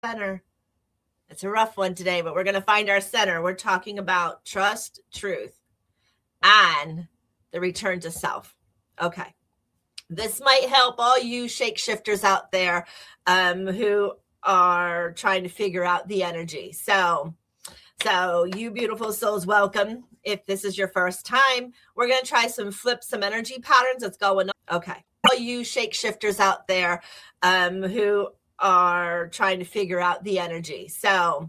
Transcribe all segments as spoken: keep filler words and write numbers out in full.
center. It's a rough one today, but we're going to find our center. We're talking about trust, truth, and the return to self. Okay. This might help all you shake shifters out there um, who are trying to figure out the energy. So, so you beautiful souls, welcome. If this is your first time, we're going to try some flip, some energy patterns that's going on. Okay. All you shake shifters out there um, who are trying to figure out the energy. So,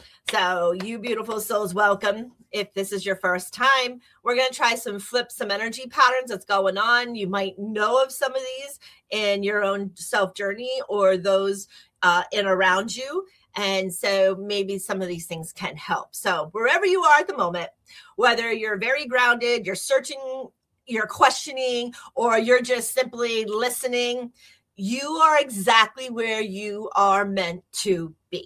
so you beautiful souls, welcome. If this is your first time, we're going to try some flip, some energy patterns that's going on. You might know of some of these in your own self journey or those uh, in around you. And so maybe some of these things can help. So wherever you are at the moment, whether you're very grounded, you're searching, you're questioning, or you're just simply listening, you are exactly where you are meant to be.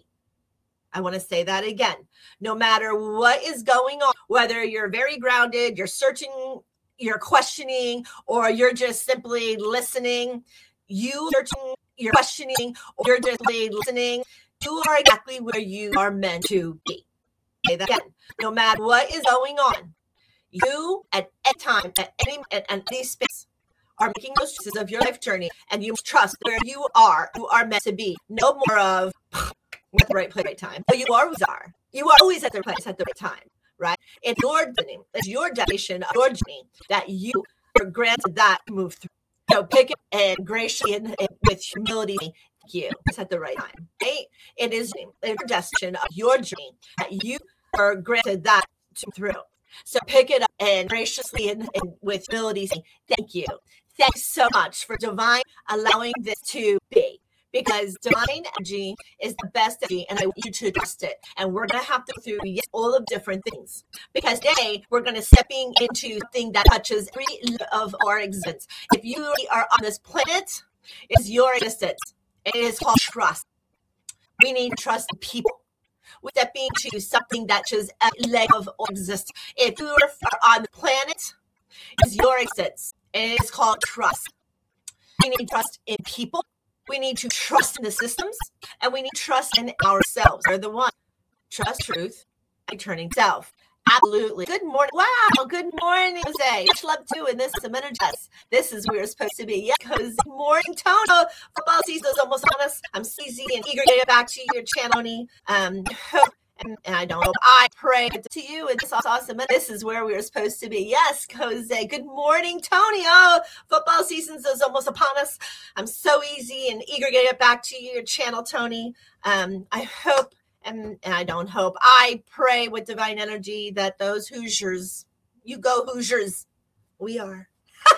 I want to say that again. No matter what is going on, whether you're very grounded, you're searching, you're questioning, or you're just simply listening, you are searching, you're questioning, or you're just simply listening, you are exactly where you are meant to be. Say that again. No matter what is going on, you at any time, at any, at any space, are making those choices of your life journey, and you trust where you are, you are meant to be. No more of at the right place, right time. You always are. You are always at the right place at the right time, right? It's your journey, it's your dedication, your journey that you are granted that to move through. So pick it and graciously and, and with humility, thank you. It's at the right time, right? It is your destination of your journey that you are granted that to move through. So pick it up and graciously and, and with humility, say, thank you. Thanks so much for divine allowing this to be. Because divine energy is the best energy, and I want you to trust it. And we're going to have to go through yes, all of different things. Because today, we're going to stepping into something that touches every level of our existence. If you are on this planet, it's your existence. It is called trust. We need to trust people. We're stepping into something that touches every leg of our existence. If you are on the planet, it's your existence. It is called trust. We need to trust in people. We need to trust in the systems, and we need to trust in ourselves. We're the one. Trust truth, returning self. Absolutely. Good morning. Wow. Good morning, Jose. Much love too. And this is a minute. This is where we're supposed to be. Yeah. Because good morning, Tono. Football season is almost on us. I'm sleazy and eager to get back to your channel, Tony. Um, And, and I don't know. I pray to you, and this is awesome. And this is where we were supposed to be. Yes, Jose. Good morning, Tony. Oh, football season is almost upon us. I'm so easy and eager to get back to your channel, Tony. Um, I hope, and, and I don't hope, I pray with divine energy that those Hoosiers, you go Hoosiers, we are.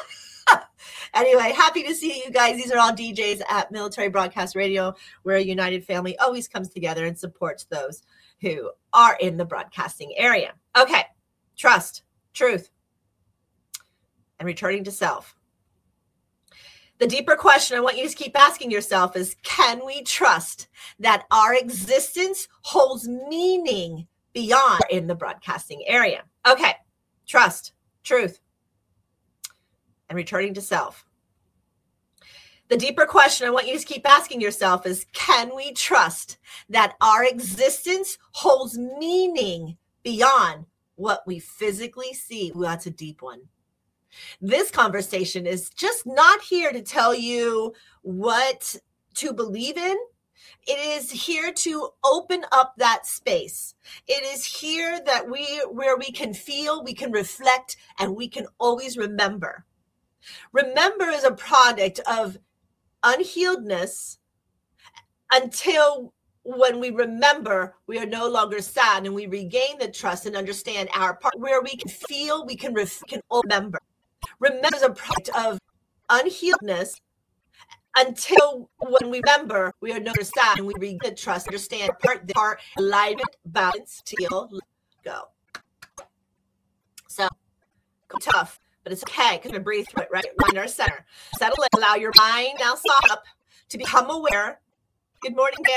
Anyway, happy to see you guys. These are all D Js at Military Broadcast Radio, where a united family always comes together and supports those who are in the broadcasting area. Okay, trust, truth, and returning to self. The deeper question I want you to keep asking yourself is, can we trust that our existence holds meaning beyond in the broadcasting area? Okay, trust, truth, and returning to self. The deeper question I want you to keep asking yourself is, can we trust that our existence holds meaning beyond what we physically see? Well, that's a deep one. This conversation is just not here to tell you what to believe in. It is here to open up that space. It is here that we, where we can feel, we can reflect, and we can always remember. Remember is a product of unhealedness until when we remember, we are no longer sad, and we regain the trust and understand our part where we can feel, we can, ref- can remember. Remember is a product of unhealedness until when we remember, we are no longer sad, and we regain the trust, understand part, the part, alignment, balance, heal, let go. So, tough. But it's okay, because we breathe through it, right? Find our center. Settle in. Allow your mind now stop up to become aware. Good morning, Dan.